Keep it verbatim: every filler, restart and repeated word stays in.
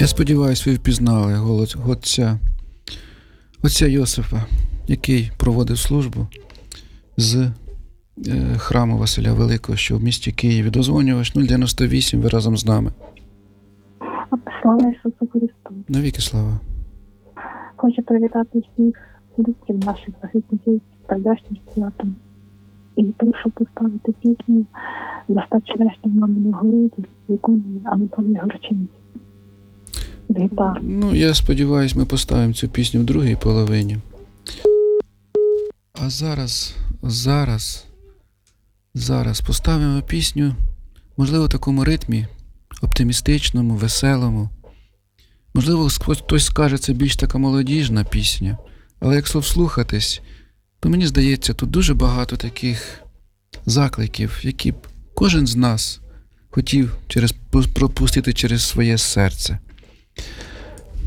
Я сподіваюся, ви впізнали голос отця, отця Йосифа, який проводив службу з е, храму Василя Великого, що в місті Києві. Дозвонювач нуль дев'яносто вісім, ви разом з нами. Слава Ісусу Христу! Навіки слава. Хочу привітати всіх слухачів наших захисників з прийдешнім святом. І прошу поставити пісню «Заста черешню мамину городі», виконує Анатолій Горчинець. З гітар. Ну, я сподіваюся, ми поставимо цю пісню в другій половині. А зараз, зараз, зараз поставимо пісню, можливо, в такому ритмі, оптимістичному, веселому. Можливо, хтось скаже, це більш така молодіжна пісня, але якщо вслухатись, то мені здається, тут дуже багато таких закликів, які б кожен з нас хотів через, пропустити через своє серце.